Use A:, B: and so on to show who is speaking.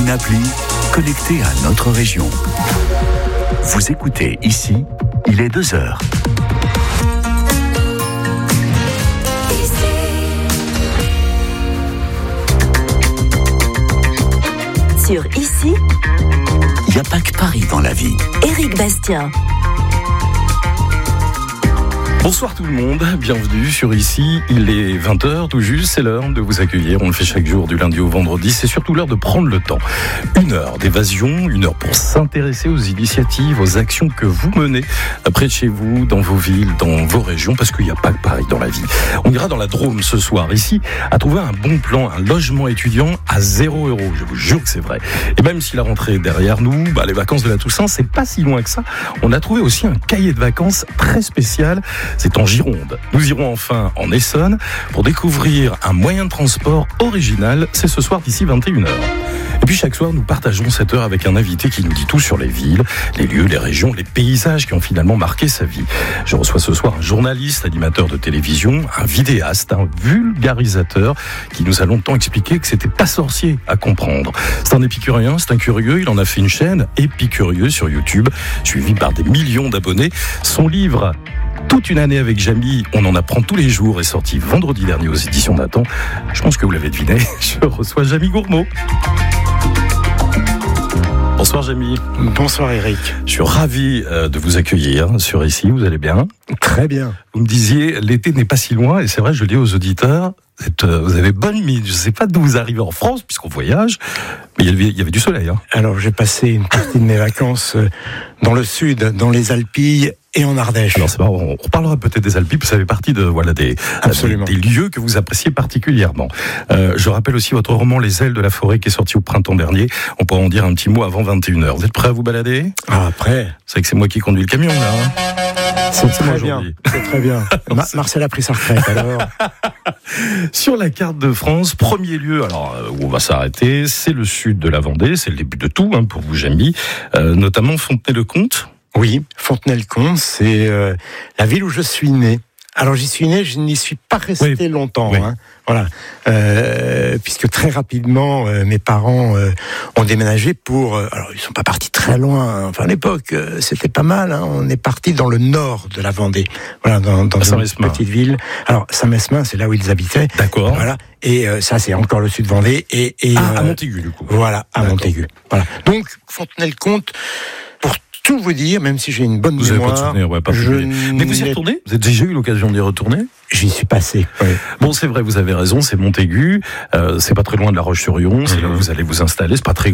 A: une appli connectée à notre région. Vous écoutez ici, il est 2h.
B: Sur Ici,
A: il n'y a pas que Paris dans la vie.
B: Éric Bastien.
C: Bonsoir tout le monde, bienvenue sur Ici, il est 20h tout juste, c'est l'heure de vous accueillir, on le fait chaque jour du lundi au vendredi, c'est surtout l'heure de prendre le temps. 1 heure d'évasion, 1 heure pour s'intéresser aux initiatives, aux actions que vous menez près de chez vous, dans vos villes, dans vos régions, parce qu'il n'y a pas que Paris dans la vie. On ira dans la Drôme ce soir, ici, à trouver un bon plan, un logement étudiant à 0 €, je vous jure que c'est vrai. Et même si la rentrée est derrière nous, les vacances de la Toussaint, c'est pas si loin que ça. On a trouvé aussi un cahier de vacances très spécial. C'est en Gironde. Nous irons enfin en Essonne pour découvrir un moyen de transport original. C'est ce soir d'ici 21h. Et puis chaque soir, nous partageons cette heure avec un invité qui nous dit tout sur les villes, les lieux, les régions, les paysages qui ont finalement marqué sa vie. Je reçois ce soir un journaliste, animateur de télévision, un vidéaste, un vulgarisateur qui nous a longtemps expliqué que c'était pas sorcier à comprendre. C'est un épicurien, c'est un curieux, il en a fait une chaîne, Épicurieux, sur YouTube, suivi par des millions d'abonnés. Son livre Toute une année avec Jamy, on en apprend tous les jours, est sorti vendredi dernier aux éditions Nathan. Je pense que vous l'avez deviné, je reçois Jamy Gourmaud. Bonsoir Jamy.
D: Bonsoir Éric.
C: Je suis ravi de vous accueillir sur Ici, vous allez bien?
D: Très bien.
C: Vous me disiez, l'été n'est pas si loin, et c'est vrai, je le dis aux auditeurs, vous avez bonne mine. Je ne sais pas d'où vous arrivez en France, puisqu'on voyage, mais il y avait du soleil.
D: Alors j'ai passé une partie de mes vacances dans le sud, dans les Alpilles et en Ardèche.
C: Alors c'est marrant, on parlera peut-être des Alpilles, ça fait partie de des lieux que vous appréciez particulièrement. Je rappelle aussi votre roman Les ailes de la forêt qui est sorti au printemps dernier. On pourra en dire un petit mot avant 21h. Vous êtes prêts à vous balader?
D: Après.
C: C'est vrai que c'est moi qui conduis le camion là.
D: C'est très bien. C'est très bien. Marcel a pris sa retraite alors.
C: Sur la carte de France, premier lieu où on va s'arrêter, c'est le sud de la Vendée, c'est le début de tout pour vous Jamy, notamment Fontenay-le-Comte.
D: Oui, Fontenay-le-Comte, c'est la ville où je suis né. Alors j'y suis né, je n'y suis pas resté longtemps.
C: Oui.
D: Voilà, puisque très rapidement mes parents ont déménagé pour. Alors ils sont pas partis très loin. Enfin à l'époque c'était pas mal. On est parti dans le nord de la Vendée. Voilà, dans une petite ville. Alors Saint-Mesmin, c'est là où ils habitaient.
C: D'accord.
D: Voilà. Et ça c'est encore le sud de Vendée.
C: À Montaigu du coup.
D: Voilà, à Montaigu. Voilà. Donc Fontenay-le-Comte. Tout vous dire, même si j'ai une bonne mémoire.
C: Vous n'avez pas de souvenir, mais vous y retournez? Vous avez déjà eu l'occasion d'y retourner?
D: J'y suis passé. Oui.
C: Bon, c'est vrai, vous avez raison, c'est Montaigu, c'est pas très loin de La Roche-sur-Yon, c'est là où vous allez vous installer, c'est pas très